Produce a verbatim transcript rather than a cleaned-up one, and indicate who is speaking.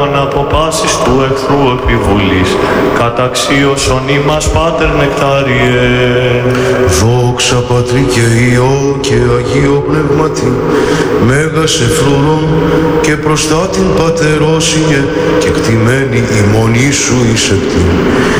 Speaker 1: ημών από πάσης του εχθρού επιβουλής, καταξίωσον ημάς Πάτερ Νεκτάριε.
Speaker 2: Δόξα Πατρί και Υιό και Αγίο Πνεύματι, μέγας εφρουρών και προστάτην πατερόσυγε και κτημένη ημών Ιησού εις εκτήν.